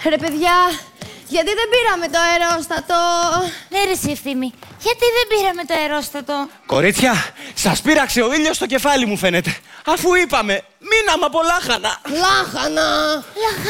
Ρε παιδιά, γιατί δεν πήραμε το αερόστατο? Ναι ρε εσύ Ευθύμη, γιατί δεν πήραμε το αερόστατο? Κορίτσια, σας πείραξε ο ήλιος στο κεφάλι μου φαίνεται. Αφού είπαμε, μείναμε από λάχανα. Λάχανα!